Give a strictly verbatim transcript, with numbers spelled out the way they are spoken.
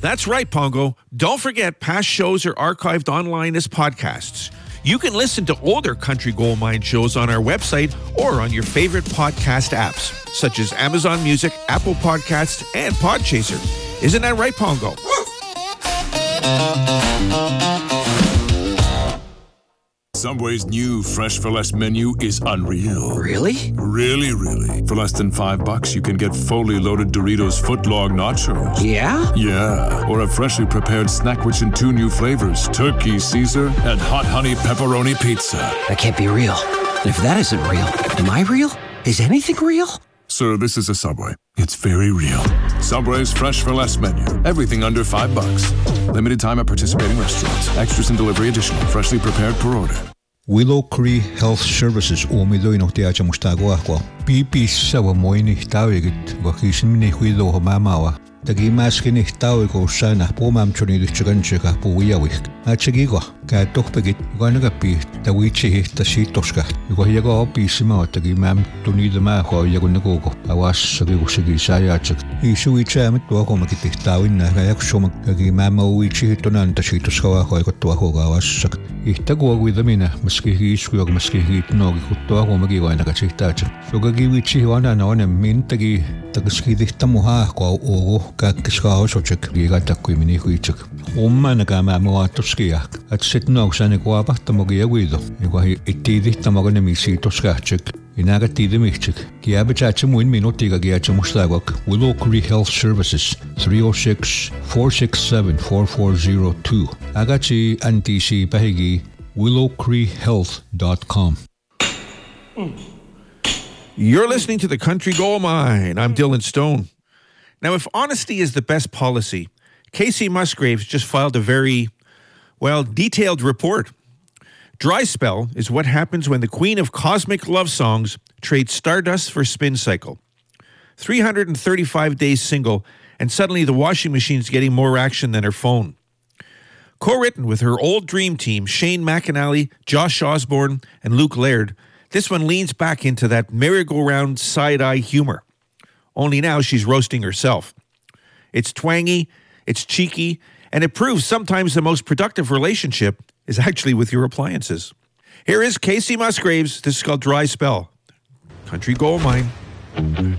That's right, Pongo. Don't forget, past shows are archived online as podcasts. You can listen to older Country Gold Mine shows on our website or on your favorite podcast apps, such as Amazon Music, Apple Podcasts, and Podchaser. Isn't that right, Pongo? Subway's new Fresh for Less menu is unreal. Really? Really, really. For less than five bucks, you can get fully loaded Doritos footlong nachos. Yeah? Yeah. Or a freshly prepared snack which in two new flavors, Turkey Caesar and Hot Honey Pepperoni Pizza. That can't be real. And if that isn't real, am I real? Is anything real? Sir, this is a Subway. It's very real. Subway's Fresh for Less menu. Everything under five bucks. Limited time at participating restaurants. Extras and delivery additional. Freshly prepared per order. Willow Creek Health Services umidoino tiacha mustagoaqua. Pipissa wa moini tawigit wa kismini huido mamawa. Tagi maskini tawigo sana pomam choni dichiganchika puwiyawik. Achigigo ka tokpegit ganapi tawichi tasitoska. Yugo yago pisima tagi mam tunidama ho yagunagogo. Awas sagigo sigi sayachik. Isu ichamet wako makiti tawin na kayak shomak tagi mama uichi tonan tashitoskawa ho yagotuaho gawasak. Ihtago widamina maski hisku maski hitno gikutuaho magiwa nakachitacha. Sugagi wichi wana na wana mintagi tagiski dihtamuha ko ogo kakkiska osochek ligata kuimini huichek. Umma nakama moatoskia. At sitno sane ko apahtamogia guido. Igual itidi tamagane misi toskachek. Inaga tidimichek. Kiabachacha muin minotiga giacha mustagok. Willow Creek Health Services three oh six, four six seven, four four zero two. Agachi antisi pahigi willow creek health dot com. You're listening to the Country Gold Mine. I'm Dylan Stone. Now, if honesty is the best policy, Casey Musgraves just filed a very, well, detailed report. Dry spell is what happens when the queen of cosmic love songs trades Stardust for Spin Cycle. three hundred thirty-five days single, and suddenly the washing machine's getting more action than her phone. Co-written with her old dream team, Shane McAnally, Josh Osborne, and Luke Laird, this one leans back into that merry-go-round side-eye humor. Only now she's roasting herself. It's twangy, it's cheeky, and it proves sometimes the most productive relationship is actually with your appliances. Here is Casey Musgraves. This is called Dry Spell. Country Gold Mine.